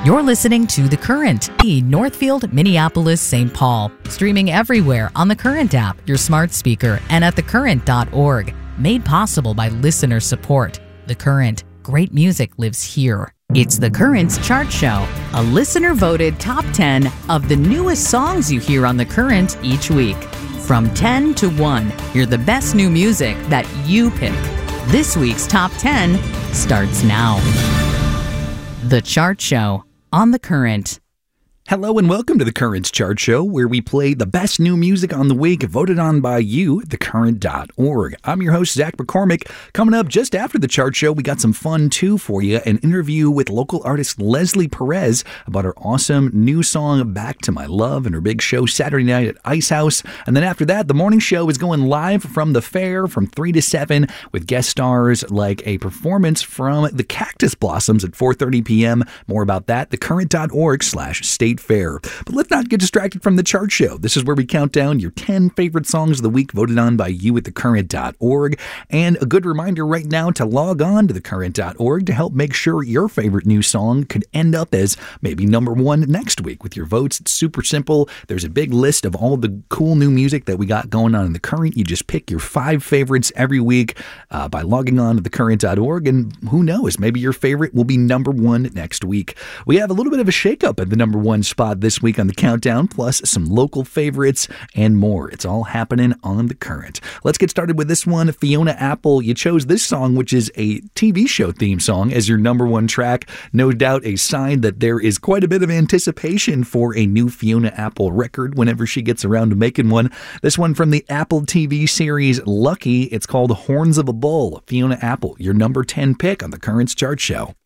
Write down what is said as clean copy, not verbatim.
You're listening to The Current, Northfield, Minneapolis, St. Paul. Streaming everywhere on the Current app, your smart speaker, and at thecurrent.org. Made possible by listener support. The Current. Great music lives here. It's The Current's Chart Show, a listener-voted top 10 of the newest songs you hear on The Current each week. From 10 to 1, hear the best new music that you pick. This week's top 10 starts now. The Chart Show on The Current. Hello and welcome to The Current's Chart Show, where we play the best new music on the week voted on by you at thecurrent.org. I'm your host, Zach McCormick. Coming up just after the Chart Show, we got some fun, too, for you. An interview with local artist Leslie Perez about her awesome new song, Back to My Love, and her big show Saturday night at Ice House. And then after that, the morning show is going live from the fair from 3 to 7 with guest stars like a performance from the Cactus Blossoms at 4:30 p.m. More about that, thecurrent.org/state fair. But let's not get distracted from the Chart Show. This is where we count down your 10 favorite songs of the week voted on by you at thecurrent.org. And a good reminder right now to log on to thecurrent.org to help make sure your favorite new song could end up as maybe number one next week with your votes. It's super simple. There's a big list of all the cool new music that we got going on in The Current. You just pick your 5 favorites every week by logging on to thecurrent.org, and who knows, maybe your favorite will be number one next week. We have a little bit of a shakeup at the number one spot this week on the countdown, plus some local favorites and more. It's all happening on The Current. Let's get started with this one. Fiona Apple, you chose this song, which is a TV show theme song, as your number one track. No doubt a sign that there is quite a bit of anticipation for a new Fiona Apple record whenever she gets around to making one. This one from the Apple TV series Lucky. It's called Horns of a Bull. Fiona Apple, your number 10 pick on The Current's Chart Show.